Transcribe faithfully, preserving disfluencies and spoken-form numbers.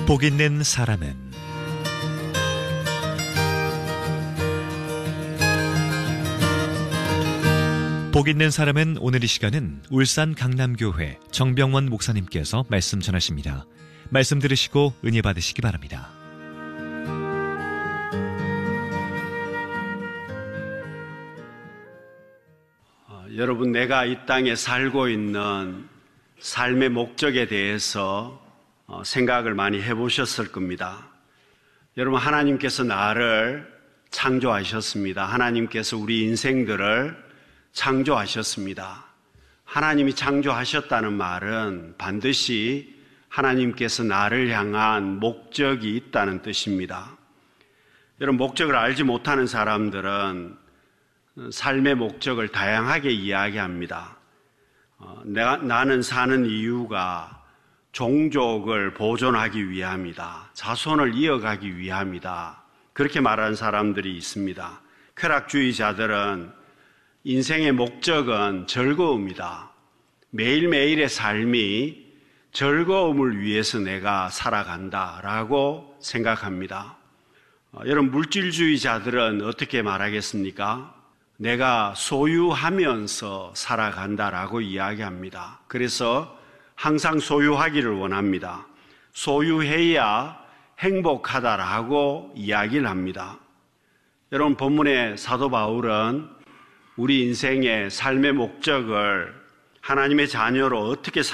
복 있는 사람은 복 있는 사람은 오늘 이 시간은 울산 강남교회 정병원 목사님께서 말씀 전하십니다. 말씀 들으시고 은혜 받으시기 바랍니다. 어, 여러분, 내가 이 땅에 살고 있는 삶의 목적에 대해서 어, 생각을 많이 해보셨을 겁니다. 여러분, 하나님께서 나를 창조하셨습니다. 하나님께서 우리 인생들을 창조하셨습니다. 하나님이 창조하셨다는 말은 반드시 하나님께서 나를 향한 목적이 있다는 뜻입니다. 여러분, 목적을 알지 못하는 사람들은 삶의 목적을 다양하게 이야기합니다. 어, 내가, 나는 사는 이유가 종족을 보존하기 위함이다. 자손을 이어가기 위함이다. 그렇게 말하는 사람들이 있습니다. 쾌락주의자들은 인생의 목적은 즐거움이다. 매일매일의 삶이 즐거움을 위해서 내가 살아간다라고 생각합니다. 어, 여러분, 물질주의자들은 어떻게 말하겠습니까? 내가 소유하면서 살아간다라고 이야기합니다. 그래서 항상 소유하기를 원합니다. 소유해야 행복하다라고 이야기를 합니다. 여러분, 본문의 사도 바울은 우리 인생의 삶의 목적을 하나님의 자녀로 어떻게